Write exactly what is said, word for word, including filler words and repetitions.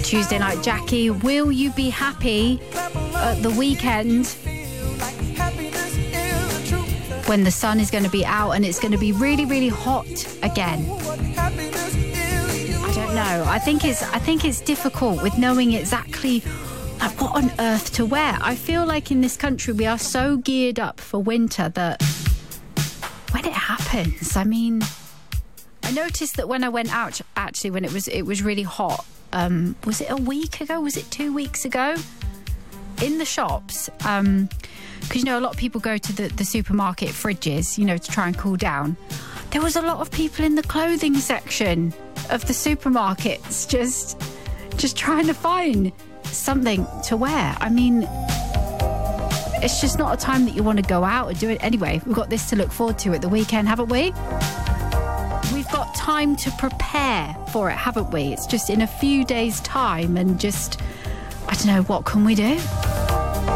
Tuesday Night Jackie. Will you be happy at the weekend when the sun is going to be out and it's going to be really, really hot again? I don't know. I think it's I think it's difficult with knowing exactly like what on earth to wear. I feel like in this country we are so geared up for winter that when it happens, I mean, I noticed that when I went out, actually, when it was it was really hot, um, was it a week ago? Was it two weeks ago? In the shops, um, because, you know, a lot of people go to the, the supermarket fridges, you know, to try and cool down. There was a lot of people in the clothing section of the supermarkets just, just trying to find something to wear. I mean, it's just not a time that you want to go out and do it. Anyway, we've got this to look forward to at the weekend, haven't we? We've got time to prepare for it, haven't we? It's just in a few days' time, and just, I don't know, what can we do?